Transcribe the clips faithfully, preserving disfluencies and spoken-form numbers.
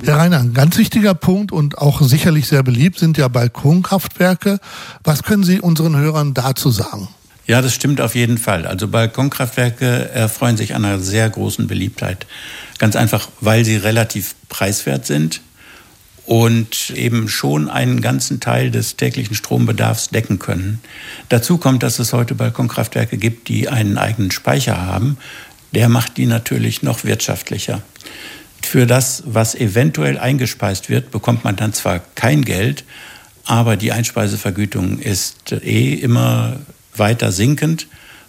Herr Reiner, ein ganz wichtiger Punkt und auch sicherlich sehr beliebt sind ja Balkonkraftwerke. Was können Sie unseren Hörern dazu sagen? Ja, das stimmt auf jeden Fall. Also Balkonkraftwerke erfreuen sich einer sehr großen Beliebtheit. Ganz einfach, weil sie relativ preiswert sind und eben schon einen ganzen Teil des täglichen Strombedarfs decken können. Dazu kommt, dass es heute Balkonkraftwerke gibt, die einen eigenen Speicher haben. Der macht die natürlich noch wirtschaftlicher. Für das, was eventuell eingespeist wird, bekommt man dann zwar kein Geld, aber die Einspeisevergütung ist eh immer weiter sinkend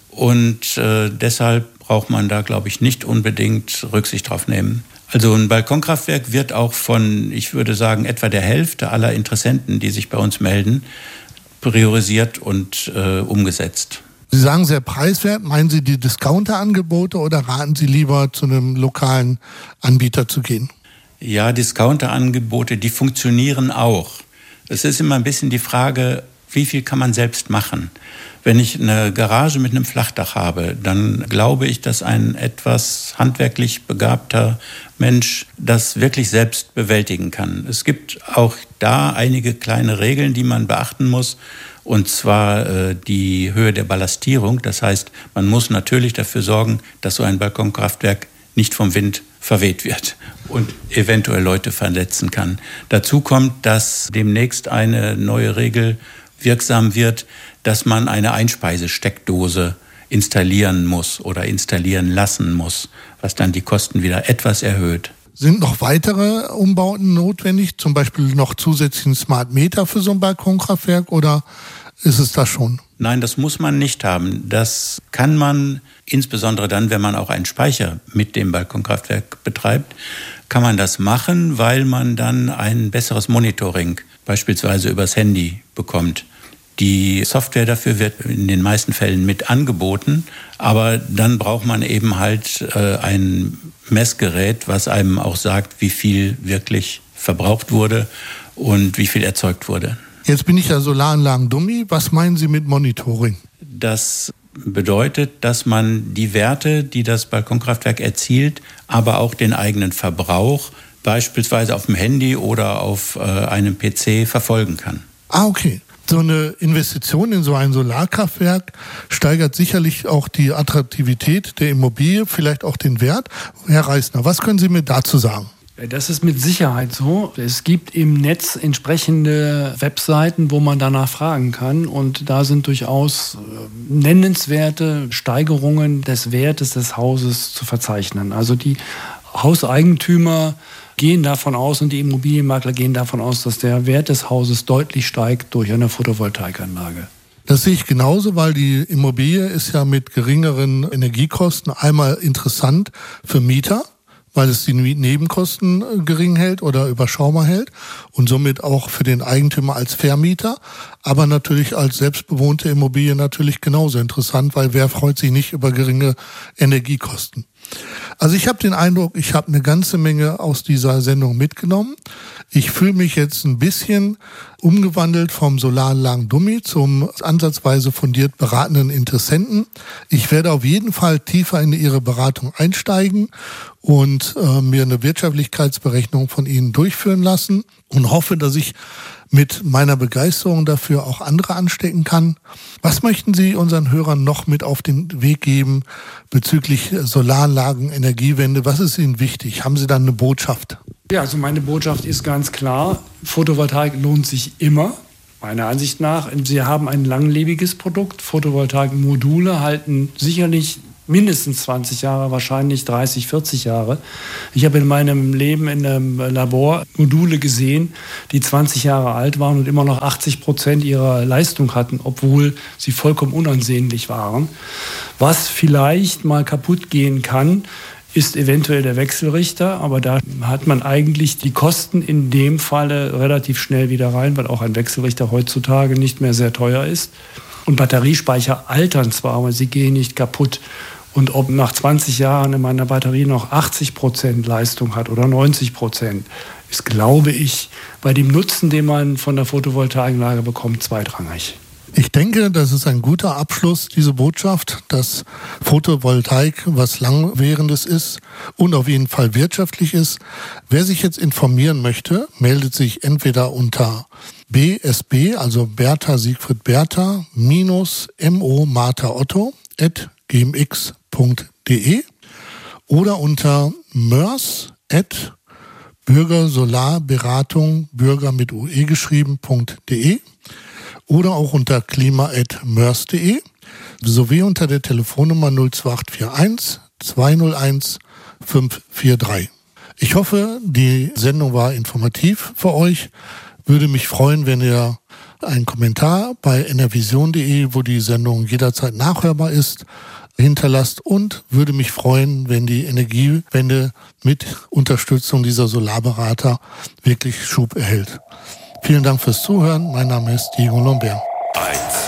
und äh, deshalb braucht man da, glaube ich, nicht unbedingt Rücksicht drauf nehmen. Also ein Balkonkraftwerk wird auch von, ich würde sagen, etwa der Hälfte aller Interessenten, die sich bei uns melden, priorisiert und äh, umgesetzt. Sie sagen sehr preiswert. Meinen Sie die Discounter-Angebote oder raten Sie lieber zu einem lokalen Anbieter zu gehen? Ja, Discounter-Angebote, die funktionieren auch. Es ist immer ein bisschen die Frage, wie viel kann man selbst machen? Wenn ich eine Garage mit einem Flachdach habe, dann glaube ich, dass ein etwas handwerklich begabter Mensch das wirklich selbst bewältigen kann. Es gibt auch da einige kleine Regeln, die man beachten muss. Und zwar äh, die Höhe der Ballastierung. Das heißt, man muss natürlich dafür sorgen, dass so ein Balkonkraftwerk nicht vom Wind verweht wird und eventuell Leute verletzen kann. Dazu kommt, dass demnächst eine neue Regel wirksam wird, dass man eine Einspeisesteckdose installieren muss oder installieren lassen muss, was dann die Kosten wieder etwas erhöht. Sind noch weitere Umbauten notwendig, zum Beispiel noch zusätzlichen Smart Meter für so ein Balkonkraftwerk oder ist es das schon? Nein, das muss man nicht haben. Das kann man, insbesondere dann, wenn man auch einen Speicher mit dem Balkonkraftwerk betreibt, kann man das machen, weil man dann ein besseres Monitoring beispielsweise übers Handy bekommt. Die Software dafür wird in den meisten Fällen mit angeboten, aber dann braucht man eben halt äh, ein Messgerät, was einem auch sagt, wie viel wirklich verbraucht wurde und wie viel erzeugt wurde. Jetzt bin ich ja Solaranlagen-Dummi. Was meinen Sie mit Monitoring? Das bedeutet, dass man die Werte, die das Balkonkraftwerk erzielt, aber auch den eigenen Verbrauch beispielsweise auf dem Handy oder auf äh, einem P C verfolgen kann. Ah, okay. So eine Investition in so ein Solarkraftwerk steigert sicherlich auch die Attraktivität der Immobilie, vielleicht auch den Wert. Herr Reisner, was können Sie mir dazu sagen? Das ist mit Sicherheit so. Es gibt im Netz entsprechende Webseiten, wo man danach fragen kann. Und da sind durchaus nennenswerte Steigerungen des Wertes des Hauses zu verzeichnen. Also die Hauseigentümer gehen davon aus und die Immobilienmakler gehen davon aus, dass der Wert des Hauses deutlich steigt durch eine Photovoltaikanlage. Das sehe ich genauso, weil die Immobilie ist ja mit geringeren Energiekosten einmal interessant für Mieter, weil es die Nebenkosten gering hält oder überschaubar hält und somit auch für den Eigentümer als Vermieter, aber natürlich als selbstbewohnte Immobilie natürlich genauso interessant, weil wer freut sich nicht über geringe Energiekosten. Also ich habe den Eindruck, ich habe eine ganze Menge aus dieser Sendung mitgenommen. Ich fühle mich jetzt ein bisschen umgewandelt vom Solaranlagen-Dummi zum ansatzweise fundiert beratenden Interessenten. Ich werde auf jeden Fall tiefer in Ihre Beratung einsteigen und äh, mir eine Wirtschaftlichkeitsberechnung von Ihnen durchführen lassen und hoffe, dass ich mit meiner Begeisterung dafür auch andere anstecken kann. Was möchten Sie unseren Hörern noch mit auf den Weg geben bezüglich Solaranlagen, Energiewende? Was ist Ihnen wichtig? Haben Sie dann eine Botschaft? Ja, also meine Botschaft ist ganz klar, Photovoltaik lohnt sich immer, meiner Ansicht nach. Sie haben ein langlebiges Produkt. Photovoltaikmodule halten sicherlich mindestens zwanzig Jahre, wahrscheinlich dreißig, vierzig Jahre. Ich habe in meinem Leben in einem Labor Module gesehen, die zwanzig Jahre alt waren und immer noch achtzig Prozent ihrer Leistung hatten, obwohl sie vollkommen unansehnlich waren. Was vielleicht mal kaputt gehen kann, ist eventuell der Wechselrichter, aber da hat man eigentlich die Kosten in dem Falle relativ schnell wieder rein, weil auch ein Wechselrichter heutzutage nicht mehr sehr teuer ist. Und Batteriespeicher altern zwar, aber sie gehen nicht kaputt. Und ob nach zwanzig Jahren in meiner Batterie noch achtzig Prozent Leistung hat oder neunzig Prozent, ist, glaube ich, bei dem Nutzen, den man von der Photovoltaikanlage bekommt, zweitrangig. Ich denke, das ist ein guter Abschluss, diese Botschaft, dass Photovoltaik was Langwährendes ist und auf jeden Fall wirtschaftlich ist. Wer sich jetzt informieren möchte, meldet sich entweder unter B S B, also Bertha Siegfried Bertha, minus M O Martha Otto at gmx punkt de oder unter mörs at Bürgersolarberatung, Bürger mit U E geschrieben.de oder auch unter klima at mörs punkt de sowie unter der Telefonnummer null zwei acht vier eins zwei null eins fünf vier drei. Ich hoffe, die Sendung war informativ für euch. Würde mich freuen, wenn ihr einen Kommentar bei enervision punkt de, wo die Sendung jederzeit nachhörbar ist, hinterlasst und würde mich freuen, wenn die Energiewende mit Unterstützung dieser Solarberater wirklich Schub erhält. Vielen Dank fürs Zuhören. Mein Name ist Diego Lambert. eins